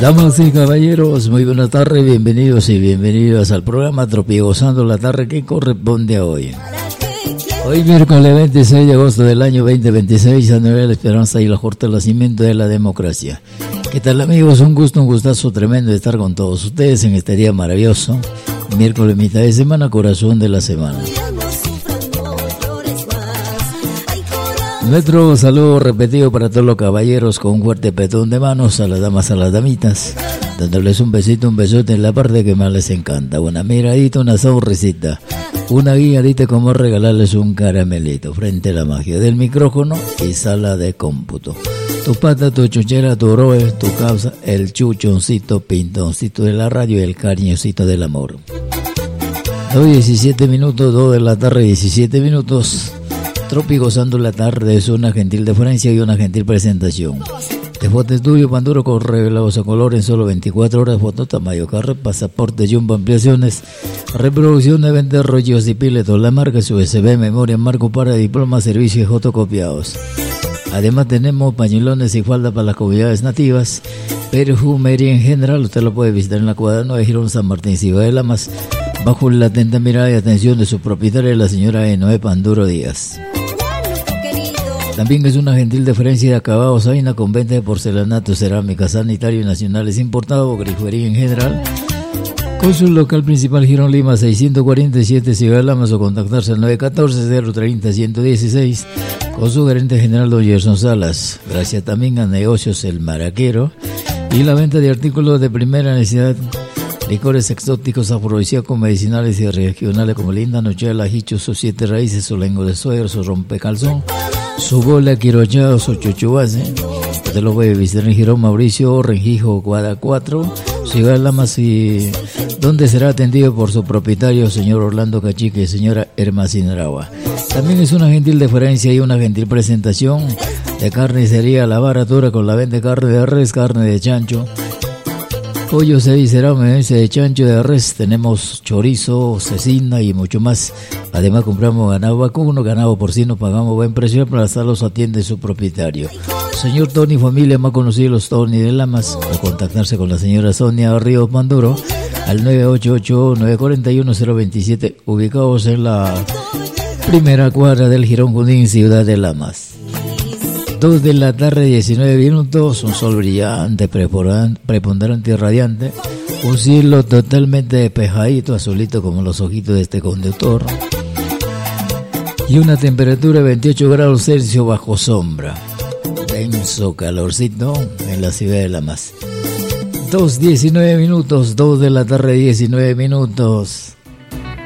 Damas y caballeros, muy buenas tardes, bienvenidos y bienvenidas al programa Tropigozando la Tarde que corresponde a hoy. Hoy miércoles 26 de agosto del año 2026, a nivel de la esperanza y la fortalecimiento de la democracia. ¿Qué tal, amigos? Un gustazo tremendo de estar con todos ustedes en este día maravilloso, miércoles mitad de semana, corazón de la semana. Nuestro saludo repetido para todos los caballeros con un fuerte petón de manos, a las damas, a las damitas, dándoles un besito, un besote en la parte que más les encanta, una miradita, una sonrisita, una guiadita como regalarles un caramelito frente a la magia del micrófono y sala de cómputo. Tu pata, tu chuchera, tu roe, tu causa, el chuchoncito, pintoncito de la radio y el cariñosito del amor. Hoy 17 minutos, 2 de la tarde, 17 minutos. Tropigozando la Tarde es una gentil deferencia y una gentil presentación. De foto estudio Panduro con revelados a color en solo 24 horas, foto tamaño carre, pasaporte Jumbo ampliaciones, reproducción de 20 rollos y piletos, la marca USB, memoria, marco para diplomas, servicios y fotocopiados. Además tenemos pañuelones y falda para las comunidades nativas, perfumería en general, usted lo puede visitar en la cuadra 9 Girón San Martín, Ciudad de Lamas, bajo la atenta mirada y atención de su propietaria, la señora Enoe Panduro Díaz. También es una gentil deferencia de acabados Aina con venta de porcelanato, cerámica, sanitario nacionales importado, grifería en general. Con su local principal Girón Lima 647 Ciudad de Lamas o contactarse al 914-030-116 con su gerente general don Gerson Salas. Gracias también a Negocios El Maraquero y la venta de artículos de primera necesidad, licores exóticos, afrodisíacos, medicinales y regionales como Linda Nochela, Hicho, sus 7 raíces, su lengua de suegro, su rompecalzón, su bola quirochado, su chuchubase. Usted lo puede visitar en Girón Mauricio, Renjijo, Cuadra 4, Ciudad de Lamas, y donde será atendido por su propietario, señor Orlando Cachique y señora Herma Sinaragua. También es una gentil deferencia y una gentil presentación de carnicería La Baratura con la venta de carne de res, carne de chancho, pollo, cevicerame de chancho, de res, tenemos chorizo, cecina y mucho más. Además compramos ganado vacuno, ganado porcino, pagamos buen precio, para hasta los atiende su propietario. Señor Tony Familia, más conocido los Tony de Lamas, a contactarse con la señora Sonia Ríos Manduro al 988-941-027, ubicados en la primera cuadra del Girón Junín, Ciudad de Lamas. 2 de la tarde, 19 minutos, un sol brillante, preponderante y radiante, un cielo totalmente despejadito, azulito como los ojitos de este conductor, y una temperatura de 28 grados Celsius bajo sombra, denso calorcito en la Ciudad de Lamas. 2 de la tarde, 19 minutos.